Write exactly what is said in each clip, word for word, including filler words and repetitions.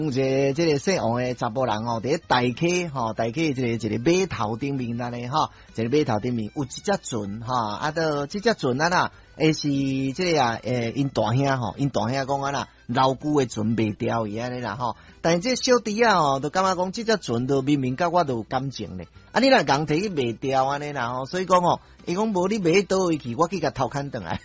一个即个姓王的查甫人吼，伫咧大溪吼，大溪即个一个码头顶面安尼吼，一个码头顶面有一只船吼，啊，到即只船啊啦，诶是即个啊，诶因大兄吼，因大兄讲啊啦，老旧的船卖掉伊安尼啦吼，但是这小弟啊吼，就感覺講即只船都明明甲我都有感情咧，啊你若共摕去賣掉安尼啦吼，所以講吼，伊講無你賣倒位去，我去甲偷牽轉來，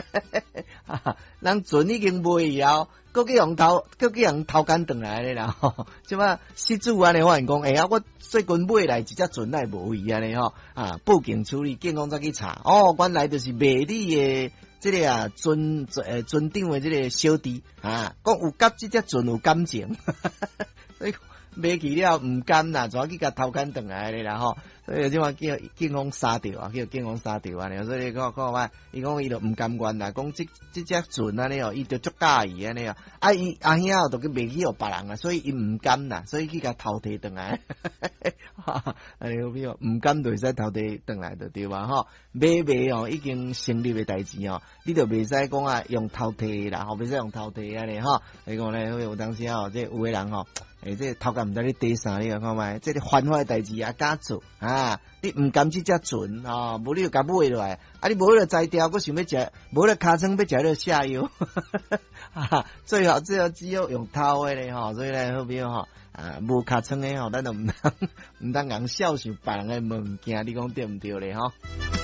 人船已經賣以後。佫去用偷，佫去用偷竿轉來咧啦吼，即馬失主安尼發現講，哎呀，我最近買來一隻船來無去安尼吼，啊，報警處理，警方再去查，哦，原來就是賣你誒，即個啊船誒船頂誒即個小弟啊，講有甲即隻船有感情，所以賣去了毋甘啦，就去甲偷竿轉來咧啦吼。所以即馬叫警方殺掉啊，叫警方殺掉安尼，所以講講話，伊講伊就毋甘願啦，講即即隻船安尼哦，伊就足介意安尼啊，啊伊阿兄就去賣去互別人啊，所以伊毋甘啦，所以去甲偷摕轉來，安尼好比哦，毋甘就會使偷摕轉來就對吧吼？買賣哦已經成立嘅代志哦，你就袂使講啊用偷摕啦，吼袂使用偷摕安尼吼，你講咧有當時哦，即有個人吼。誒，即頭家毋知你底啥，你看覓，即個犯法誒代志也敢做啊！你毋甘即隻船啊，無你就甲買落來，啊你無就摘掉，佫想要食，無就尻川要食了下游，啊，最後最後只有用偷誒咧吼，所以咧好比吼啊，無尻川誒吼，咱就毋通毋通講笑想別人誒物件，你講對毋對咧吼？